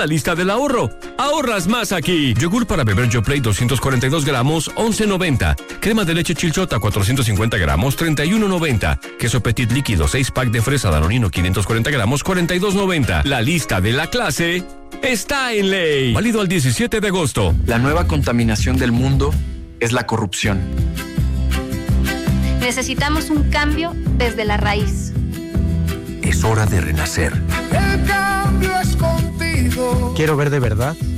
La lista del ahorro. Ahorras más aquí. Yogur para beber Yoplait 242 gramos, 11.90. Crema de leche Chilchota 450 gramos, 31.90. Queso Petit líquido 6 pack de fresa Danonino 540 gramos, 42.90. La lista de la clase está en ley. Válido al 17 de agosto. La nueva contaminación del mundo es la corrupción. Necesitamos un cambio desde la raíz. Es hora de renacer. El cambio es contigo. Quiero ver de verdad